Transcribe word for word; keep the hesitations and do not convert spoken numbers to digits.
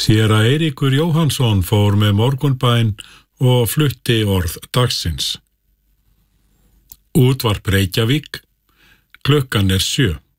Séra Eiríkur Jóhannsson fór með morgunbæn og flutti orð dagsins. Útvarp Reykjavík, klukkan er sjö.